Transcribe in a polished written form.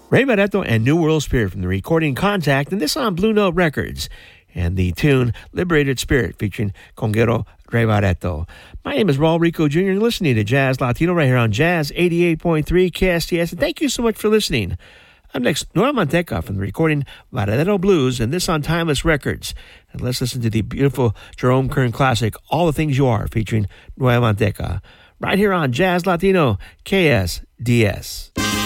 Ray Barretto and New World Spirit from the recording Contact, and this on Blue Note Records. And the tune Liberated Spirit featuring Conguero Ray Barretto. My name is Raul Rico Jr. You're listening to Jazz Latino right here on Jazz 88.3 KSTS. And thank you so much for listening. Up next, Nueva Manteca from the recording Varadero Blues, and this on Timeless Records. And let's listen to the beautiful Jerome Kern classic, All the Things You Are, featuring Nueva Manteca. Right here on Jazz Latino KSDS.